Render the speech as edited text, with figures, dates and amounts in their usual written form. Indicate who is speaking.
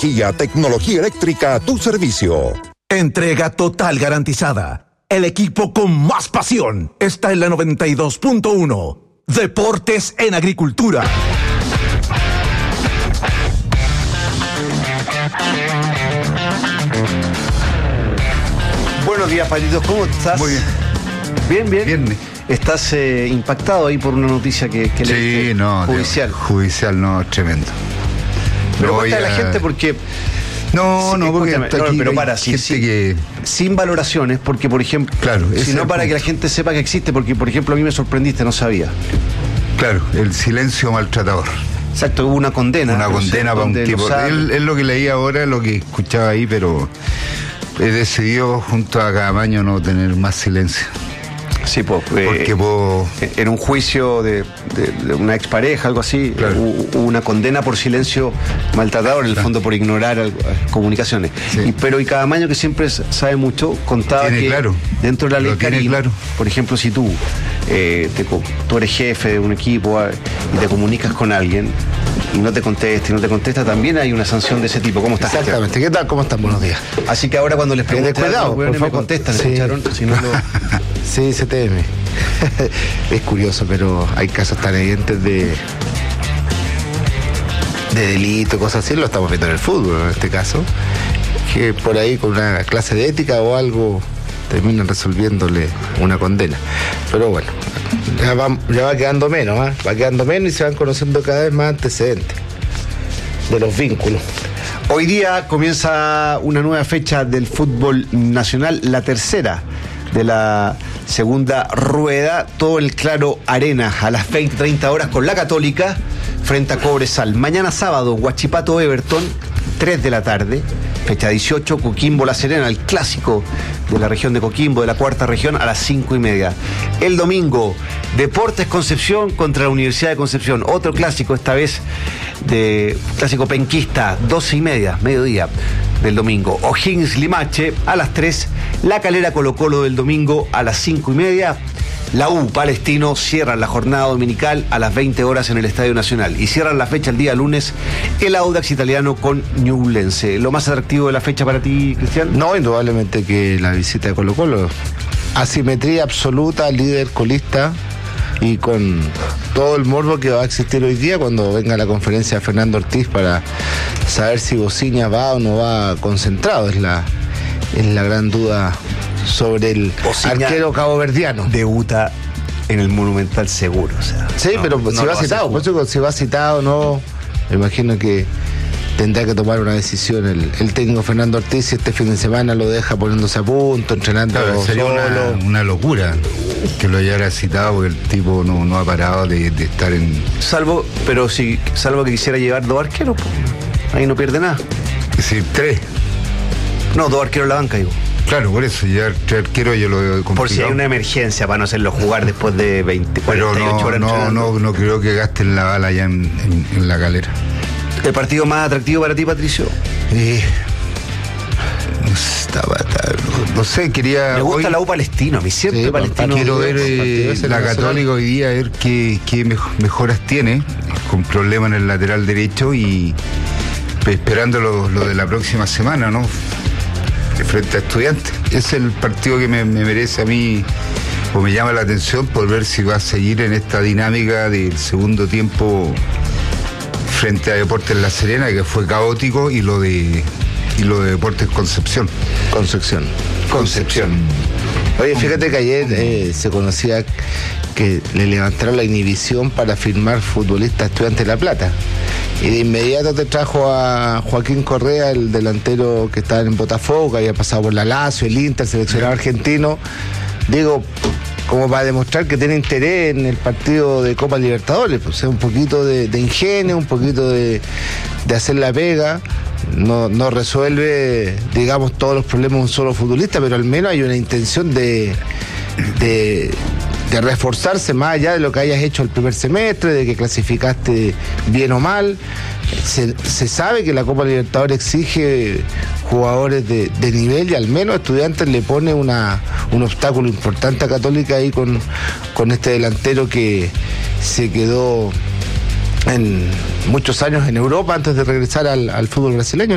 Speaker 1: Kia Tecnología Eléctrica a tu servicio.
Speaker 2: Entrega total garantizada. El equipo con más pasión está en la 92.1. Deportes en Agricultura.
Speaker 3: Buenos días, Patitos, ¿cómo estás?
Speaker 4: Muy bien.
Speaker 3: Bien. ¿Estás impactado ahí por una noticia que
Speaker 4: sí, no,
Speaker 3: judicial,
Speaker 4: no, tremendo.
Speaker 3: Pero cuéntale a la gente porque...
Speaker 4: porque
Speaker 3: pero para, sin valoraciones, porque por ejemplo,
Speaker 4: claro,
Speaker 3: sino para que la gente sepa que existe, porque por ejemplo a mí me sorprendiste, no sabía.
Speaker 4: Claro, el silencio maltratador.
Speaker 3: Exacto, hubo una condena.
Speaker 4: Una condena para un tipo. Es lo que leí ahora, lo que escuchaba ahí, pero he decidido junto a Camaño no tener más silencio.
Speaker 3: Sí, porque en un juicio de una expareja, algo así, claro, hubo una condena por silencio maltratador, en el fondo por ignorar comunicaciones. Sí. Pero Caamaño, que siempre sabe mucho, contaba que dentro de la ley Karim, por ejemplo, si tú eres jefe de un equipo y te comunicas con alguien y no te contesta, también hay una sanción de ese tipo. ¿Cómo estás?
Speaker 5: Exactamente. ¿Qué tal? ¿Cómo están? Buenos días.
Speaker 3: Así que ahora cuando les pregunten,
Speaker 5: cuidado, por favor,
Speaker 3: me contestan,
Speaker 5: sí.
Speaker 3: ¿Escucharon? Si no lo...
Speaker 5: Sí, se teme. Es curioso, pero hay casos tan evidentes de delito, cosas así, lo estamos viendo en el fútbol en este caso, que por ahí con una clase de ética o algo terminan resolviéndole una condena. Pero bueno, ya va quedando menos, va quedando menos y se van conociendo cada vez más antecedentes de los vínculos.
Speaker 3: Hoy día comienza una nueva fecha del fútbol nacional, la tercera de la segunda rueda, todo el Claro Arena a las 20:30 horas con la Católica frente a Cobresal. Mañana sábado, Huachipato Everton, 3 de la tarde, fecha 18, Coquimbo La Serena, el clásico de la región de Coquimbo, de la cuarta región, a las 5:30. El domingo, Deportes Concepción contra la Universidad de Concepción, otro clásico, esta vez de clásico penquista, 12:30, mediodía del domingo. O'Higgins Limache a las 3, La Calera Colo Colo del domingo a las 5:30. La U Palestino cierran la jornada dominical a las 20 horas en el Estadio Nacional y cierran la fecha el día lunes el Audax Italiano con Ñublense. ¿Lo más atractivo de la fecha para ti, Cristian?
Speaker 5: No, indudablemente que la visita de Colo Colo. Asimetría absoluta, líder colista y con todo el morbo que va a existir hoy día cuando venga la conferencia de Fernando Ortiz para saber si Bociña va o no va concentrado. Es la gran duda sobre el
Speaker 3: Bociña
Speaker 5: arquero caboverdiano.
Speaker 3: Debuta en el Monumental seguro. O sea,
Speaker 5: sí, no, pero no si va citado, por eso si va citado no, me imagino que tendrá que tomar una decisión el técnico Fernando Ortiz si este fin de semana lo deja poniéndose a punto, entrenando
Speaker 4: sería
Speaker 5: solo.
Speaker 4: Una locura que lo hayara citado porque el tipo no ha parado de estar en...
Speaker 3: Salvo que quisiera llevar 2 arqueros, pues, ahí no pierde nada.
Speaker 4: Es decir, 3.
Speaker 3: No, 2 arqueros en la banca, digo.
Speaker 4: Claro, por eso, ya 3 arqueros yo lo veo complicado.
Speaker 3: Por si hay una emergencia para no hacerlo jugar después de 48 horas.
Speaker 4: No creo que gasten la bala ya en La Calera.
Speaker 3: ¿El partido más atractivo para ti, Patricio?
Speaker 4: No sé, quería...
Speaker 3: Me gusta la U Palestino, a mí siempre
Speaker 5: sí,
Speaker 3: Palestino.
Speaker 4: Quiero ver la Católica hoy día, a ver qué mejoras tiene, con problemas en el lateral derecho y esperando lo de la próxima semana, ¿no? Frente a Estudiantes. Es el partido que me merece a mí, o me llama la atención por ver si va a seguir en esta dinámica del segundo tiempo frente a Deportes La Serena, que fue caótico, y lo de Deportes Concepción.
Speaker 5: Oye, fíjate que ayer se conocía que le levantaron la inhibición para firmar futbolista Estudiantes de La Plata. Y de inmediato te trajo a Joaquín Correa, el delantero que estaba en Botafogo, que había pasado por la Lazio, el Inter, seleccionado argentino. Digo, como para demostrar que tiene interés en el partido de Copa Libertadores, pues, un poquito de ingenio, un poquito de hacer la pega. No resuelve, digamos, todos los problemas de un solo futbolista, pero al menos hay una intención de reforzarse más allá de lo que hayas hecho el primer semestre, de que clasificaste bien o mal. Se sabe que la Copa Libertadores exige jugadores de nivel y al menos Estudiantes le pone un obstáculo importante a Católica ahí con este delantero que se quedó en muchos años en Europa antes de regresar al fútbol brasileño.